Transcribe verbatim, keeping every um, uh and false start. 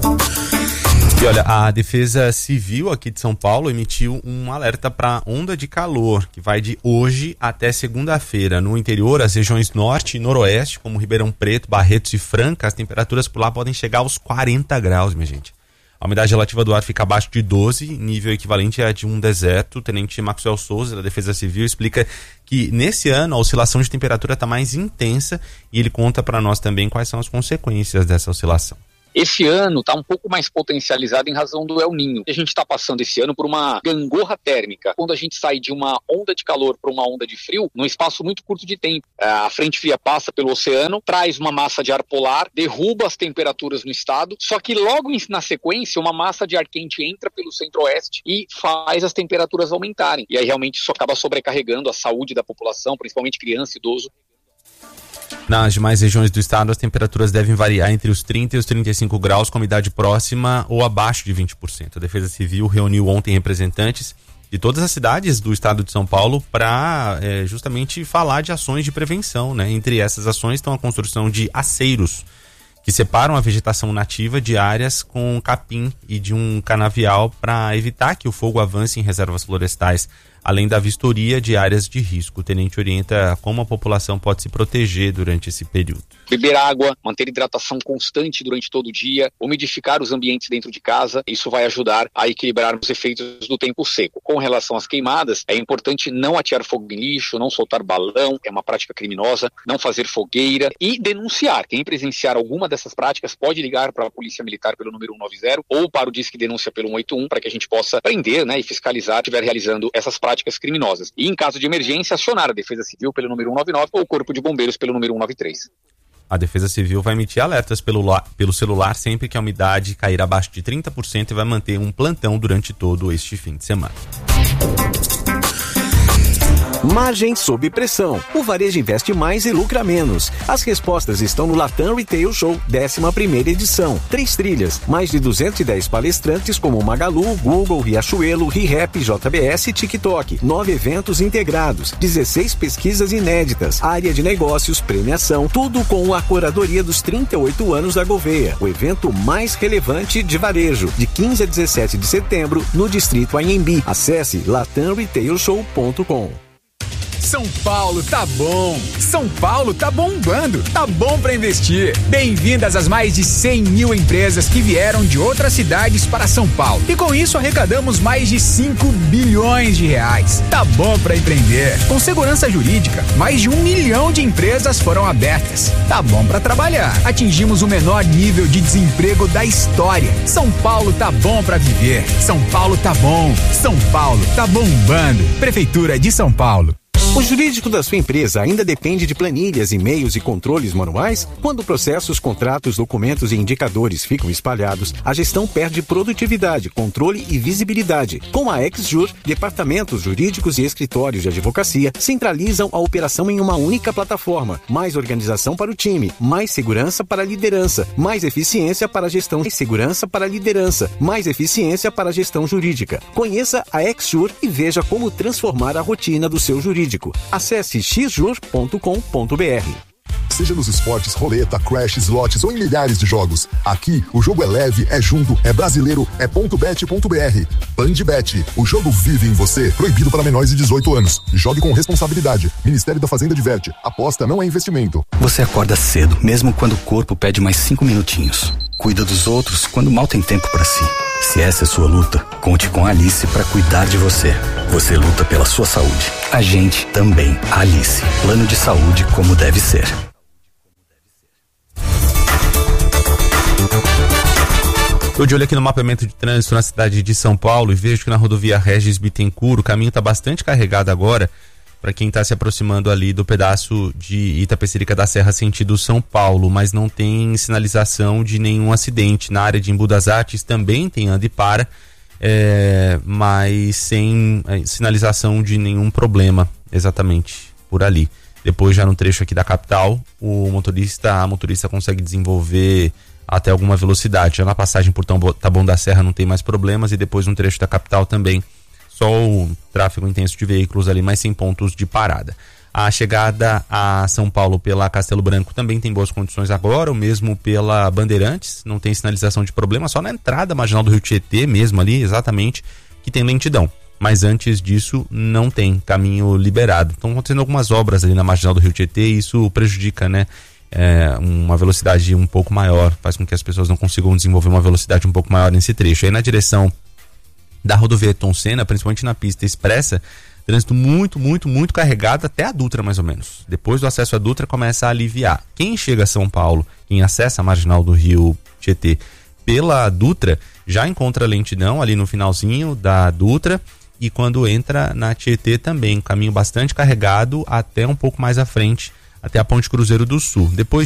E olha, a Defesa Civil aqui de São Paulo emitiu um alerta para onda de calor, que vai de hoje até segunda-feira. No interior, as regiões norte e noroeste, como Ribeirão Preto, Barretos e Franca, as temperaturas por lá podem chegar aos quarenta graus, minha gente. A umidade relativa do ar fica abaixo de doze, nível equivalente a de um deserto. O tenente Maxwell Souza, da Defesa Civil, explica que nesse ano a oscilação de temperatura está mais intensa e ele conta para nós também quais são as consequências dessa oscilação. Esse ano está um pouco mais potencializado em razão do El Niño. A gente está passando esse ano por uma gangorra térmica. Quando a gente sai de uma onda de calor para uma onda de frio, num espaço muito curto de tempo. A frente fria passa pelo oceano, traz uma massa de ar polar, derruba as temperaturas no estado, só que logo na sequência uma massa de ar quente entra pelo centro-oeste e faz as temperaturas aumentarem. E aí realmente isso acaba sobrecarregando a saúde da população, principalmente criança e idoso. Nas demais regiões do estado, as temperaturas devem variar entre os trinta e os trinta e cinco graus, com umidade próxima ou abaixo de vinte por cento. A Defesa Civil reuniu ontem representantes de todas as cidades do estado de São Paulo para é, justamente falar de ações de prevenção, né? Entre essas ações estão a construção de aceiros, que separam a vegetação nativa de áreas com capim e de um canavial para evitar que o fogo avance em reservas florestais, além da vistoria de áreas de risco. O tenente orienta como a população pode se proteger durante esse período. Beber água, manter hidratação constante durante todo o dia, umidificar os ambientes dentro de casa, isso vai ajudar a equilibrar os efeitos do tempo seco. Com relação às queimadas, é importante não atear fogo em lixo, não soltar balão, é uma prática criminosa, não fazer fogueira e denunciar. Quem presenciar alguma dessas práticas pode ligar para a Polícia Militar pelo número cento e noventa ou para o Disque Denúncia pelo cento e oitenta e um para que a gente possa prender, né, e fiscalizar se estiver realizando essas práticas criminosas. E em caso de emergência, acionar a Defesa Civil pelo número cento e noventa e nove ou o Corpo de Bombeiros pelo número cento e noventa e três. A Defesa Civil vai emitir alertas pelo, pelo celular sempre que a umidade cair abaixo de trinta por cento e vai manter um plantão durante todo este fim de semana. Margem sob pressão. O varejo investe mais e lucra menos. As respostas estão no Latam Retail Show, décima primeira edição. Três trilhas, mais de duzentos e dez palestrantes como Magalu, Google, Riachuelo, ReHap, J B S e TikTok. Nove eventos integrados, dezesseis pesquisas inéditas, área de negócios, premiação, tudo com a curadoria dos trinta e oito anos da Gouveia. O evento mais relevante de varejo, de quinze a dezessete de setembro, no Distrito Anhembi. Acesse latam retail show ponto com. São Paulo tá bom, São Paulo tá bombando, tá bom pra investir. Bem-vindas às mais de cem mil empresas que vieram de outras cidades para São Paulo. E com isso arrecadamos mais de cinco bilhões de reais. Tá bom pra empreender. Com segurança jurídica, mais de um milhão de empresas foram abertas. Tá bom pra trabalhar. Atingimos o menor nível de desemprego da história. São Paulo tá bom pra viver. São Paulo tá bom. São Paulo tá bombando. Prefeitura de São Paulo. O jurídico da sua empresa ainda depende de planilhas, e-mails e controles manuais? Quando processos, contratos, documentos e indicadores ficam espalhados, a gestão perde produtividade, controle e visibilidade. Com a Exjur, departamentos jurídicos e escritórios de advocacia centralizam a operação em uma única plataforma. Mais organização para o time, mais segurança para a liderança, mais eficiência para a gestão, mais segurança para a liderança, mais eficiência para a gestão jurídica. Conheça a Exjur e veja como transformar a rotina do seu jurídico. Acesse x jur ponto com ponto b r. Seja nos esportes, roleta, crash, slots ou em milhares de jogos. Aqui, o jogo é leve, é junto, é brasileiro, é ponto bet ponto b r. Bandbet, o jogo vive em você. Proibido para menores de dezoito anos. Jogue com responsabilidade. Ministério da Fazenda diverte. Aposta não é investimento. Você acorda cedo, mesmo quando o corpo pede mais cinco minutinhos. Cuida dos outros quando mal tem tempo para si. Se essa é sua luta, conte com a Alice para cuidar de você. Você luta pela sua saúde. A gente também. A Alice. Plano de saúde como deve ser. Estou de olho aqui no mapeamento de trânsito na cidade de São Paulo e vejo que na rodovia Regis Bittencourt o caminho está bastante carregado agora para quem está se aproximando ali do pedaço de Itapecerica da Serra sentido São Paulo, mas não tem sinalização de nenhum acidente. Na área de Embu das Artes também tem anda e para, é, mas sem é, sinalização de nenhum problema exatamente por ali. Depois já no trecho aqui da capital, o motorista, a motorista consegue desenvolver até alguma velocidade. Já na passagem por Taboão da Serra não tem mais problemas e depois no trecho da capital também só o tráfego intenso de veículos ali, mas sem pontos de parada. A chegada a São Paulo pela Castelo Branco também tem boas condições agora, ou mesmo pela Bandeirantes, não tem sinalização de problema, só na entrada marginal do Rio Tietê mesmo ali, exatamente, que tem lentidão. Mas antes disso não tem caminho liberado. Estão acontecendo algumas obras ali na marginal do Rio Tietê e isso prejudica, né? É, uma velocidade um pouco maior, faz com que as pessoas não consigam desenvolver uma velocidade um pouco maior nesse trecho. Aí na direção da rodovia Ayrton Senna, principalmente na pista expressa, trânsito muito, muito, muito carregado até a Dutra, mais ou menos. Depois do acesso à Dutra começa a aliviar. Quem chega a São Paulo, quem acessa a marginal do Rio Tietê pela Dutra, já encontra lentidão ali no finalzinho da Dutra, e quando entra na Tietê também, um caminho bastante carregado até um pouco mais à frente, até a Ponte Cruzeiro do Sul. Depois